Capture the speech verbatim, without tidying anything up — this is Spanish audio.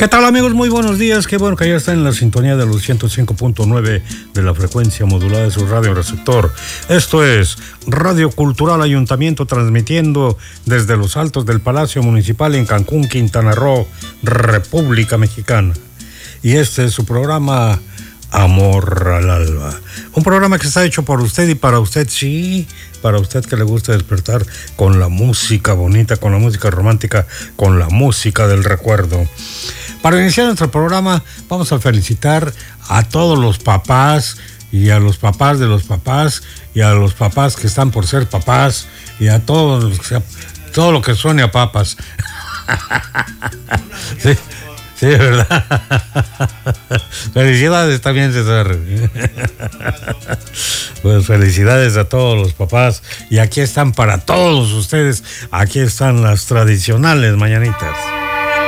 ¿Qué tal, amigos? Muy buenos días. Qué bueno que ya están en la sintonía de los ciento cinco punto nueve de la frecuencia modulada de su radio receptor. Esto es Radio Cultural Ayuntamiento, transmitiendo desde los altos del Palacio Municipal en Cancún, Quintana Roo, República Mexicana. Y este es su programa Amor al Alba. Un programa que está hecho por usted y para usted, sí, para usted que le gusta despertar con la música bonita, con la música romántica, con la música del recuerdo. Para iniciar nuestro programa, vamos a felicitar a todos los papás y a los papás de los papás y a los papás que están por ser papás y a todos los que, todo lo que suene a papas. Sí, sí, ¿verdad? Felicidades también, César. Pues felicidades a todos los papás. Y aquí están para todos ustedes, aquí están las tradicionales mañanitas.